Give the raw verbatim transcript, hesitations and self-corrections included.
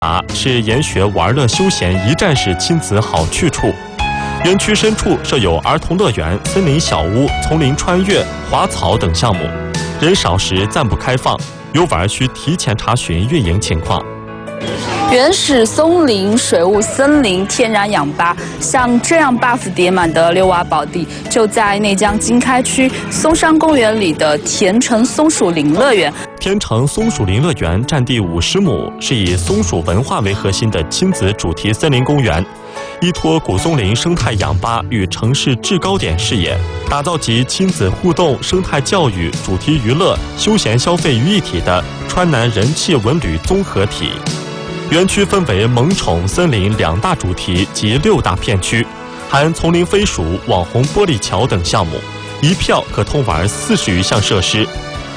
是研学玩乐休闲一站式亲子好去处。园区深处设有儿童乐园、森林小屋、丛林穿越、滑草等项目，人少时暂不开放，游玩需提前查询运营情况。 原始松林、水雾森林、天然氧吧，像这样 buff 叠满的溜娃宝地，就在内江经开区松山公园里的田城松鼠林乐园。 田城松鼠林乐园占地五十亩，是以松鼠文化为核心的亲子主题森林公园，依托古松林生态氧吧与城市制高点视野，打造集亲子互动、生态教育、主题娱乐、休闲消费于一体的川南人气文旅综合体。 园区分为萌宠、森林两大主题及六大片区，含丛林飞鼠、网红玻璃桥等项目，一票可通玩四十余项设施，